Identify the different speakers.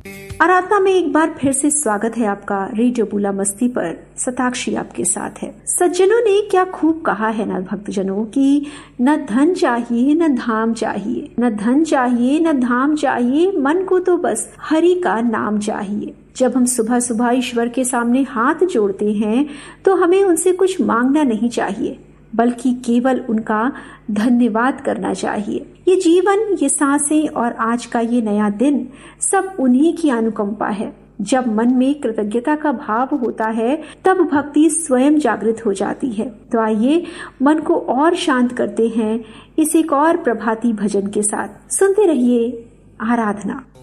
Speaker 1: आराधना में एक बार फिर से स्वागत है आपका। रेडियो बुला मस्ती पर शताक्षी आपके साथ है। सज्जनों ने क्या खूब कहा है ना भक्तजनों कि न धन चाहिए न धाम चाहिए, न धन चाहिए न धाम चाहिए, मन को तो बस हरि का नाम चाहिए। जब हम सुबह सुबह ईश्वर के सामने हाथ जोड़ते हैं तो हमें उनसे कुछ मांगना नहीं चाहिए, बल्कि केवल उनका धन्यवाद करना चाहिए। ये जीवन, ये सांसें और आज का ये नया दिन सब उन्हीं की अनुकंपा है। जब मन में कृतज्ञता का भाव होता है तब भक्ति स्वयं जागृत हो जाती है। तो आइए मन को और शांत करते हैं इस एक और प्रभाती भजन के साथ। सुनते रहिए आराधना।